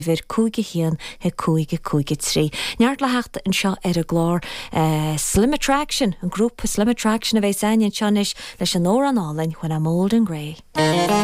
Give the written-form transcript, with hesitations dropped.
Vir cúige hían he cúige trí. Neart le heachta an seo ar a glár Slim Attraction, an grŵp Slim Attraction a bheith sain seanis leis an ór an álainn when I'm old and grey.